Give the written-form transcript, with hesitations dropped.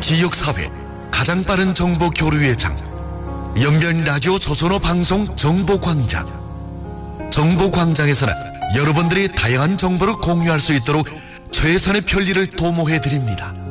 지역사회 가장 빠른 정보 교류의 장, 연변라디오 조선어 방송 정보광장. 정보광장에서는 여러분들이 다양한 정보를 공유할 수 있도록 최선의 편리를 도모해드립니다.